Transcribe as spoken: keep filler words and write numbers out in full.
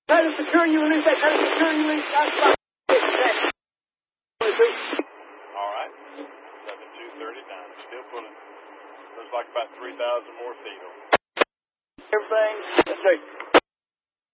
Try to secure you release that. Try to secure you release that. All right. seven two thirty-nine. Still pulling. Looks like about three thousand more feet on. Everything. That's right.